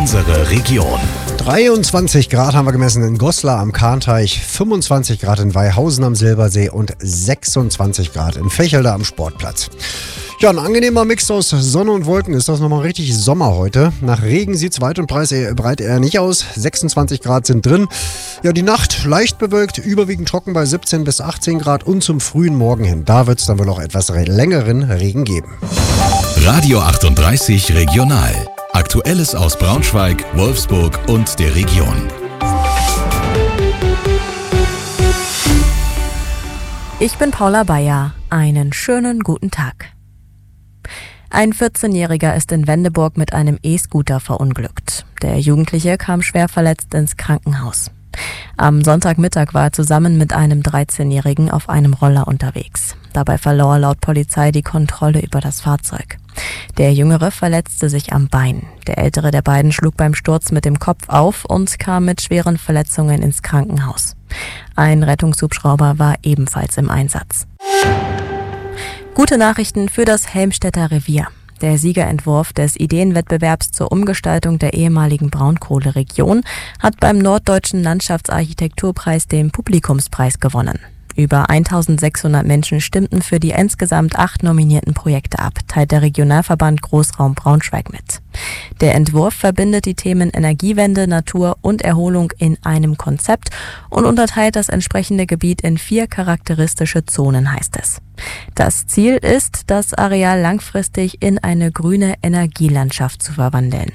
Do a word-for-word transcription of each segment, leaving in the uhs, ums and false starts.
unsere Region. dreiundzwanzig Grad haben wir gemessen in Goslar am Kahnteich, fünfundzwanzig Grad in Weihausen am Silbersee und sechsundzwanzig Grad in Vechelde am Sportplatz. Ja, ein angenehmer Mix aus Sonne und Wolken ist das nochmal richtig Sommer heute. Nach Regen sieht es weit und breit eher nicht aus. sechsundzwanzig Grad sind drin. Ja, die Nacht leicht bewölkt, überwiegend trocken bei siebzehn bis achtzehn Grad und zum frühen Morgen hin. Da wird es dann wohl auch etwas längeren Regen geben. Radio achtunddreißig Regional. Aktuelles aus Braunschweig, Wolfsburg und der Region. Ich bin Paula Bayer. Einen schönen guten Tag. Ein vierzehnjähriger ist in Wendeburg mit einem E-Scooter verunglückt. Der Jugendliche kam schwer verletzt ins Krankenhaus. Am Sonntagmittag war er zusammen mit einem dreizehnjährigen auf einem Roller unterwegs. Dabei verlor er laut Polizei die Kontrolle über das Fahrzeug. Der Jüngere verletzte sich am Bein. Der Ältere der beiden schlug beim Sturz mit dem Kopf auf und kam mit schweren Verletzungen ins Krankenhaus. Ein Rettungshubschrauber war ebenfalls im Einsatz. Gute Nachrichten für das Helmstedter Revier. Der Siegerentwurf des Ideenwettbewerbs zur Umgestaltung der ehemaligen Braunkohleregion hat beim Norddeutschen Landschaftsarchitekturpreis den Publikumspreis gewonnen. Über eintausendsechshundert Menschen stimmten für die insgesamt acht nominierten Projekte ab, teilt der Regionalverband Großraum Braunschweig mit. Der Entwurf verbindet die Themen Energiewende, Natur und Erholung in einem Konzept und unterteilt das entsprechende Gebiet in vier charakteristische Zonen, heißt es. Das Ziel ist, das Areal langfristig in eine grüne Energielandschaft zu verwandeln.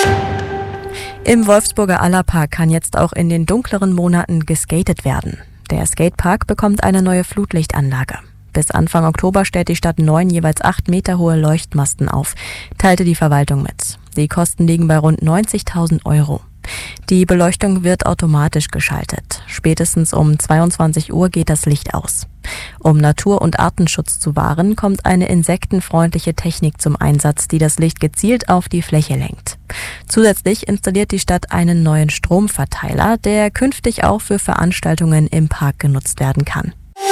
Im Wolfsburger Allerpark kann jetzt auch in den dunkleren Monaten geskatet werden. Der Skatepark bekommt eine neue Flutlichtanlage. Bis Anfang Oktober stellt die Stadt neun jeweils acht Meter hohe Leuchtmasten auf, teilte die Verwaltung mit. Die Kosten liegen bei rund neunzigtausend Euro. Die Beleuchtung wird automatisch geschaltet. Spätestens um zweiundzwanzig Uhr geht das Licht aus. Um Natur- und Artenschutz zu wahren, kommt eine insektenfreundliche Technik zum Einsatz, die das Licht gezielt auf die Fläche lenkt. Zusätzlich installiert die Stadt einen neuen Stromverteiler, der künftig auch für Veranstaltungen im Park genutzt werden kann.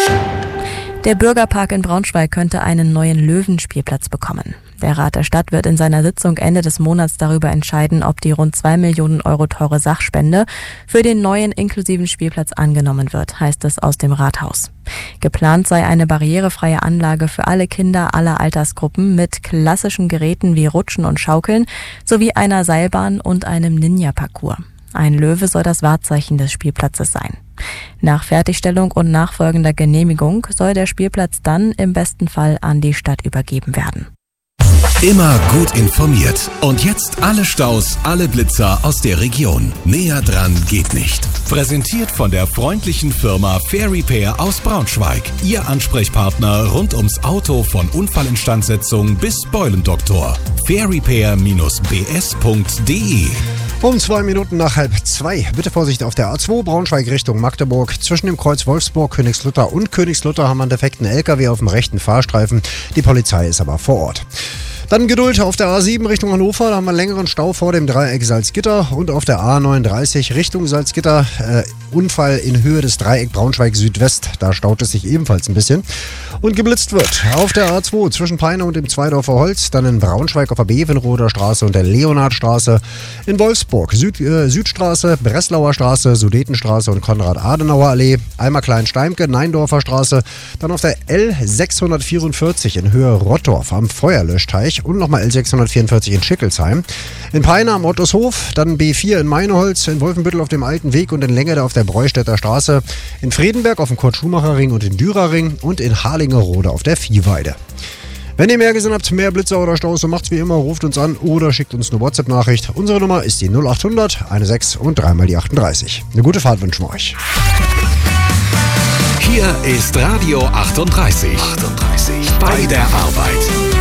Der Bürgerpark in Braunschweig könnte einen neuen Löwenspielplatz bekommen. Der Rat der Stadt wird in seiner Sitzung Ende des Monats darüber entscheiden, ob die rund zwei Millionen Euro teure Sachspende für den neuen inklusiven Spielplatz angenommen wird, heißt es aus dem Rathaus. Geplant sei eine barrierefreie Anlage für alle Kinder aller Altersgruppen mit klassischen Geräten wie Rutschen und Schaukeln sowie einer Seilbahn und einem Ninja-Parcours. Ein Löwe soll das Wahrzeichen des Spielplatzes sein. Nach Fertigstellung und nachfolgender Genehmigung soll der Spielplatz dann im besten Fall an die Stadt übergeben werden. Immer gut informiert. Und jetzt alle Staus, alle Blitzer aus der Region. Näher dran geht nicht. Präsentiert von der freundlichen Firma Fair Repair aus Braunschweig. Ihr Ansprechpartner rund ums Auto von Unfallinstandsetzung bis Beulendoktor. fair repair Bindestrich b s punkt d e. Um zwei Minuten nach halb zwei. Bitte Vorsicht auf der A zwei Braunschweig Richtung Magdeburg. Zwischen dem Kreuz Wolfsburg, Königslutter und Königslutter haben wir einen defekten L K W auf dem rechten Fahrstreifen. Die Polizei ist aber vor Ort. Dann Geduld auf der A sieben Richtung Hannover, da haben wir einen längeren Stau vor dem Dreieck Salzgitter und auf der A neununddreißig Richtung Salzgitter, äh, Unfall in Höhe des Dreieck Braunschweig Südwest, da staut es sich ebenfalls ein bisschen. Und geblitzt wird auf der A zwei zwischen Peine und dem Zweidorfer Holz, dann in Braunschweig auf der Bevenroder Straße und der Leonhardstraße, in Wolfsburg Süd, äh, Südstraße, Breslauer Straße, Sudetenstraße und Konrad-Adenauer-Allee, einmal Klein-Steimke, Neindorfer Straße, dann auf der L sechshundertvierundvierzig in Höhe Rottorf am Feuerlöschteich und nochmal L sechshundertvierundvierzig in Schickelsheim. In Peine am Ottershof, dann B vier in Meineholz, in Wolfenbüttel auf dem Alten Weg und in Lengede auf der Breustädter Straße, in Friedenberg auf dem Kurt-Schumacher-Ring und in Dürerring und in Harlingerode auf der Viehweide. Wenn ihr mehr gesehen habt, mehr Blitzer oder Staus, so macht's wie immer, ruft uns an oder schickt uns eine WhatsApp-Nachricht. Unsere Nummer ist die null achthundert sechzehn und dreimal die achtunddreißig. Eine gute Fahrt wünschen wir euch. Hier ist Radio achtunddreißig. achtunddreißig. Bei der Arbeit.